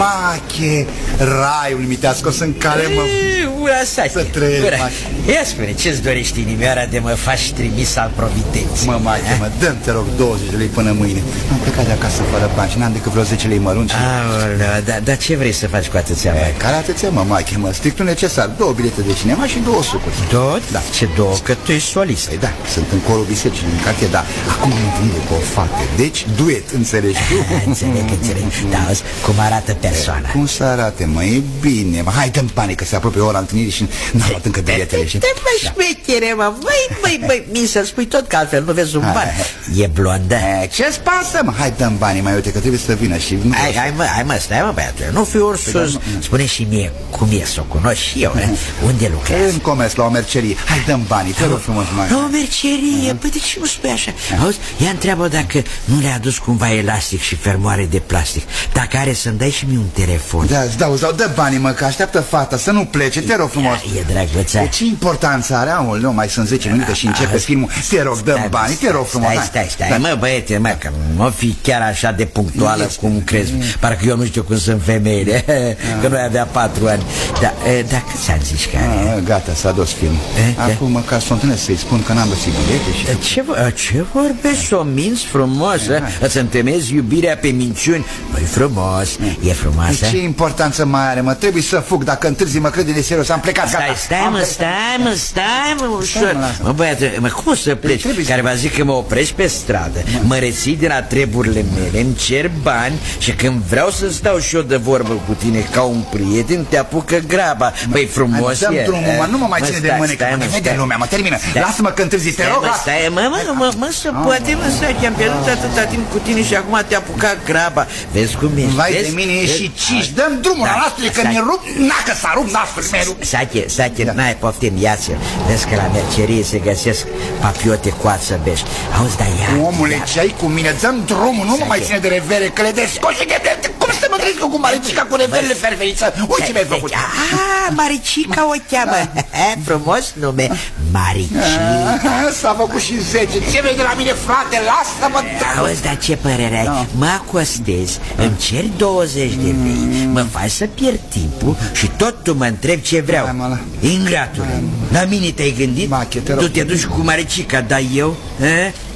Mache, raiul mitească, o să încare, mă. Să trăiești, Mache. Ia spune, ce-ți dorești, inimioara, de mă faci trimis al providenței? Mă, Mache, mă, dă-mi, te rog, 20 de lei până mâine. Am plecat de acasă fără bani și n-am decât vreo 10 lei mărunți. Aoleu, dar ce vrei să faci cu atâția bani? Care atâția, mă, Mache, mă, strictul necesar. 2 bilete de cinema și 2 sucuri. 2? Da. Ce 2? Că tu ești solist. Da, sunt în corul bisericii din cartier, dar acum am întâlnit cu o fată. Deci, duet, înțelegi tu? Înțeleg. Da, auzi, cum arată persoana? Cum să arate, mă? E bine, mă. Hai, dă-mi bani, că se apropie ora întâlnirii și n-am luat încă biletele. Mă șmechere, mă. Băi, mi să spui tot că altfel nu vezi un ban. E blondă. Ce-ți pasă, mă? Hai, dă-mi banii, mai uite, că trebuie să vină și... Hai, mă, stai, mă, băiatul. Nu fi ursus. Spune și mie cum e, să o cunoști și eu, unde lucrează? În comerț, la o mercerie. Hai, dă-mi banii, te rog frumos, mă. La o mercerie? Păi de ce nu spui așa? Auzi, ia întreabă dacă nu le-a adus cumva elastic și fermoare de plastic. Dacă are, să-mi dai și mie un telefon. Da, îți dau, dă banii, mă, că așteaptă fata să nu plece, te rog frumos. E drăguța. Ce importanță are? Aoleu, mai sunt 10 minute și începe filmul. Te rog, dă banii, te rog frumos. Stai, mă, băiete, mă, că nu fi chiar așa de punctuală cum crezi. Parcă eu nu știu cum sunt femeile. Că noi avea 4 ani. Dar cât ți-am zis că are? Gata, s-a dus filmul. Acum măcar să o întâlnesc să-i spun că n-am găsit bilete și... Ce vorbești? S-o minți frumos? Îți întemezi iubirea pe minciuni? Băi, frumos, e frumoasă. Ce importanță mai are, mă? Trebuie să fug. Dacă întârzi, mă crede de serios. Am plecat, gata. Stai, mă, ușor. Mă, băiată, mă, cum să pleci? Care va zic că mă oprești pe stradă, mă reții de la treburile mele, îmi cer bani și când vreau să stau și eu de vorbă cu tine ca un prieten, te apucă graba. Băi, frumos e. Nu mă mai ține de mânecă. Vede lumea, mă, termină. Lasă-mă că întârzi, te rog. Stai, mă, să poate, mă, stai, că am pierdut atâta timp cu tine și acum te apuca graba. Vezi cum ești? Vai de mine, e și 5. Dăm drumul la nastule, că mi-e rup, nacă s-a rupt nasul, mi-e rupt. Sache, n-ai, poftim, ia-ți-l. Vezi că la mercerie se găsesc papiote coață bești. Auzi, dar ia. Omule, ce ai cu mine? Dăm drumul, nu mă mai ține de revere, că le descoși. Cum să mă trăiesc cu Maricica cu reverele ferferiță? Uite ce mi-ai făcut. Maricica o cheamă. Frumos nume, Maricica. S-a făcut și 10. Ce vrei de la mine, frate? Lasă-mă. Auzi, dar ce părere ai? Mă acostezi, îmi ceri 20 de lei, mă faci să pierd timpul și tot tu mă întrebi ce vreau. Ingratule, la mine te-ai gândit? Tu te duci cu Maricica, dar eu?